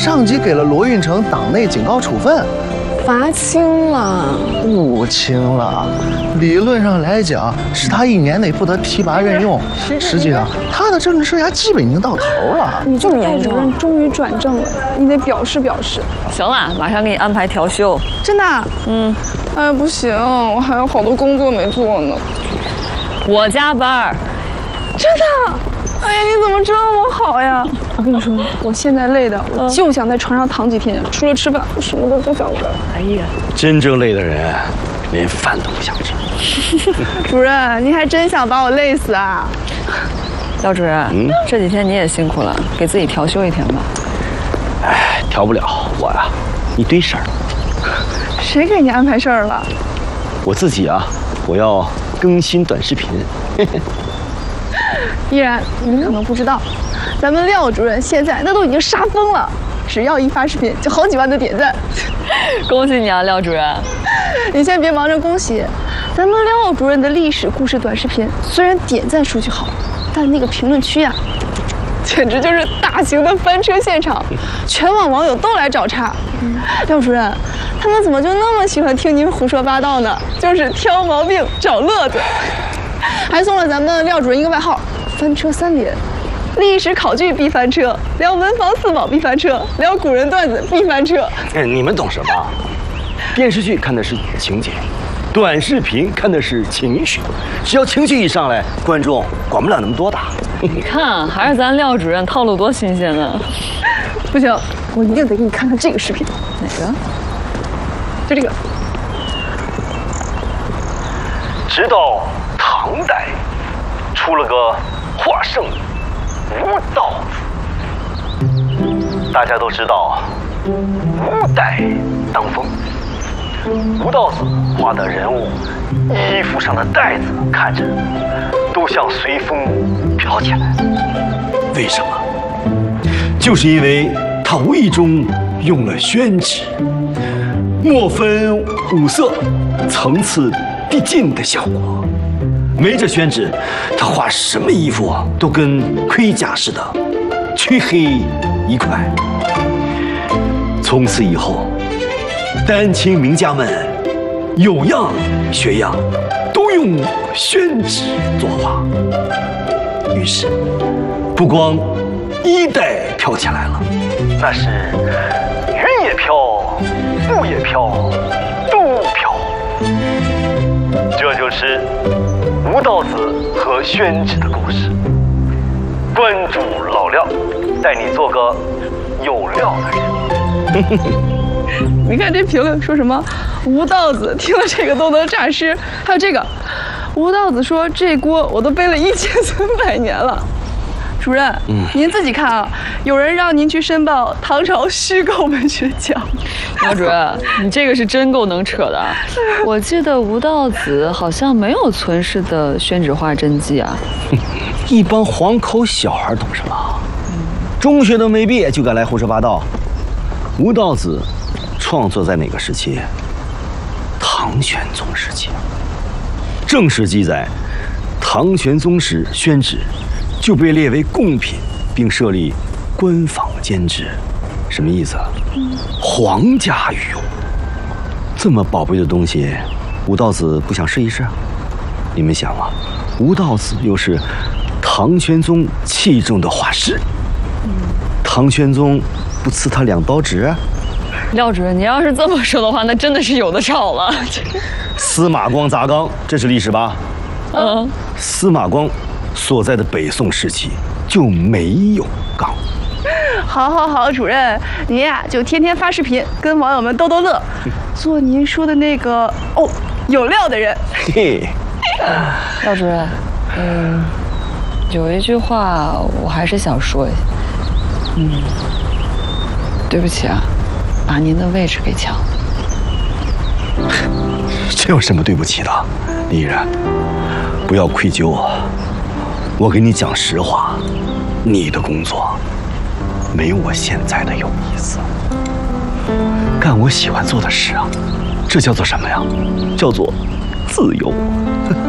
上级给了罗运成党内警告处分， 罚轻了， 不轻了。理论上来讲，是他1年内不得提拔任用。实际上，他的政治生涯基本已经到头了。 你这么严重？ 主任终于转正了，你得表示表示。 行了，马上给你安排调休。 真的？ 嗯。 哎，不行，我还有好多工作没做呢。 我加班。 真的？哎呀，你怎么这么好呀？我跟你说，我现在累的，我就想在床上躺几天，除了吃饭，我什么都不想干。 哎呀， 真正累的人，连饭都不想吃。 主任，您还真想把我累死啊？ 廖主任，这几天你也辛苦了，给自己调休1天吧。 哎，调不了，我呀，一堆事儿。 谁给你安排事儿了？ 我自己啊，我要更新短视频。 依然，你可能不知道，咱们廖主任现在那都已经杀疯了，只要一发视频就好几万的点赞。 恭喜你啊，廖主任！ 你先别忙着恭喜，咱们廖主任的历史故事短视频虽然点赞数据好，但那个评论区呀，简直就是大型的翻车现场，全网网友都来找茬。廖主任，他们怎么就那么喜欢听您胡说八道呢？就是挑毛病找乐子。还送了咱们廖主任一个外号“翻车3连”，历史考据必翻车，聊文房四宝必翻车，聊古人段子必翻车。 你们懂什么？电视剧看的是情节，短视频看的是情绪。只要情绪一上来，观众管不了那么多的。 你看，还是咱廖主任套路多新鲜呢。 不行，我一定得给你看看这个视频。 哪个？ 就这个。 直到唐代，出了个华圣吴道子。大家都知道，吴代当风。吴道子画的人物，衣服上的带子看着都像随风飘起来。为什么？就是因为他无意中用了宣纸，墨分五色，层次递进的效果。没这宣纸，他画什么衣服都跟盔甲似的，黢黑一块。从此以后，丹青名家们有样学样，都用宣纸作画。于是，不光衣带飘起来了，那是云也飘，雾也飘，都飘。这就是吴道子和宣纸的故事。关注老廖，带你做个有料的人。 你看这评论说什么？吴道子听了这个都能诈尸。还有这个，吴道子说这锅我都背了1300年了。主任，您自己看啊，有人让您去申报唐朝虚构文学奖。 廖主任，你这个是真够能扯的。我记得吴道子好像没有存世的宣纸画真迹啊。 一帮黄口小孩懂什么？中学都没毕业就敢来胡说八道。吴道子创作在哪个时期？唐玄宗时期。正史记载，唐玄宗时宣纸就被列为贡品，并设立官坊监制。什么意思？皇家御用。这么宝贝的东西，吴道子不想试一试？你们想啊，吴道子又是唐玄宗器重的画师，唐玄宗不赐他2刀直？ 廖主任，你要是这么说的话，那真的是有的吵了。 司马光砸缸，这是历史吧？司马光所在的北宋时期就没有缸。 好，主任，您呀就天天发视频，跟网友们逗逗乐，做您说的那个有料的人。 嘿， 廖主任，有一句话我还是想说一下。对不起啊，把您的位置给抢了。 这有什么对不起的？丽然，不要愧疚啊！我跟你讲实话，你的工作没我现在的有意思。干我喜欢做的事啊，这叫做什么呀？叫做自由。